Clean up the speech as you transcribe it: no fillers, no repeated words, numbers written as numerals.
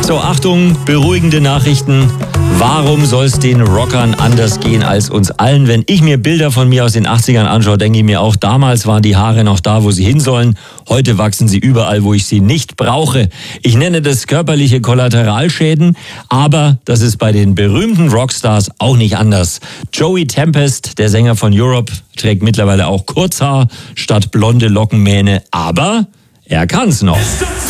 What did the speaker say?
So, Achtung, beruhigende Nachrichten. Warum soll es den Rockern anders gehen als uns allen? Wenn ich mir Bilder von mir aus den 80ern anschaue, denke ich mir auch, damals waren die Haare noch da, wo sie hin sollen. Heute wachsen sie überall, wo ich sie nicht brauche. Ich nenne das körperliche Kollateralschäden, aber das ist bei den berühmten Rockstars auch nicht anders. Joey Tempest, der Sänger von Europe, trägt mittlerweile auch Kurzhaar statt blonde Lockenmähne, aber er kann's noch.